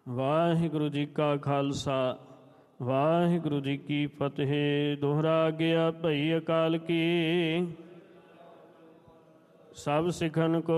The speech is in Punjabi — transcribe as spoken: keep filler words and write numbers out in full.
ਵਾਹਿਗੁਰੂ ਜੀ ਕਾ ਖਾਲਸਾ ਵਾਹਿਗੁਰੂ ਜੀ ਕੀ ਫਤਿਹ। ਦੋਹਰਾ ਗਿਆ ਭਈ ਅਕਾਲ ਕੀ, ਸਭ ਸਿੱਖਨ ਕੋ